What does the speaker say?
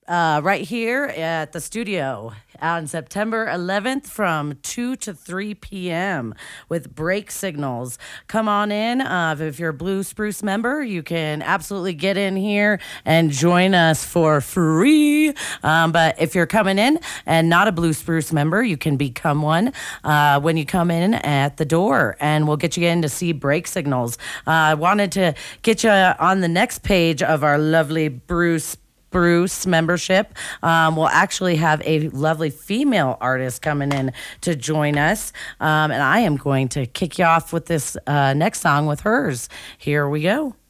right here at the studio on September 11th from 2 to 3 p.m. with Break Signals. Come on in. If you're a Blue Spruce member, you can absolutely get in here and join us for free. But if you're coming in and not a Blue Spruce member, you can become one when you come in at the door, and we'll get you in to see Break Signals. I wanted to get you on the next page of our lovely Bruce membership. We'll actually have a lovely female artist coming in to join us. And I am going to kick you off with this next song with hers. Here we go.